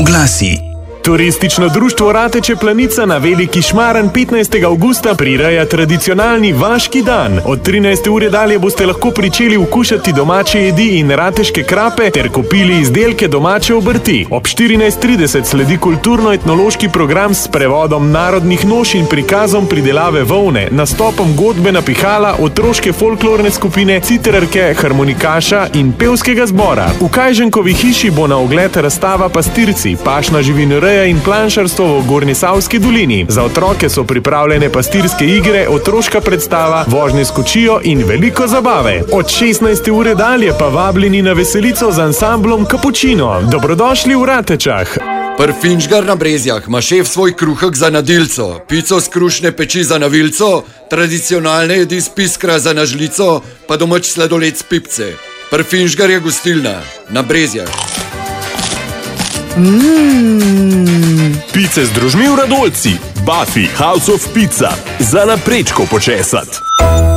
Oglasi. Turistično društvo Rateče Planica na Veliki Šmaren 15. avgusta prireja tradicionalni Vaški dan. Od 13. ure dalje boste lahko pričeli okušati domače jedi in rateške krape ter kupili izdelke domače obrti. Ob 14:30 sledi kulturno-etnološki program s prevodom narodnih noš in prikazom pridelave volne, nastopom godbena pihala, otroške folklorne skupine, citrarke, harmonikaša in pevskega zbora. V Kajženkovi hiši bo na ogled razstava Pastirci, pašna živinoreja in planšarstvo v Gornjesavski dolini. Za otroke so pripravljene pastirske igre, otroška predstava, vožnje s kočijo in veliko zabave. Od 16. ure dalje pa vabljeni na veselico z ansamblom Kapučino. Dobrodošli v Ratečah. Finžgar na Brezjah ima šef svoj kruhek za nadilco, pico z krušne peči za navilco, tradicionalne jedi z piskra za nažlico, pa domač sladoled s pipce. Finžgar je gostilna na Brezjah. Pice združmi v Radolci, Buffy House of Pizza, za naprečko počesat.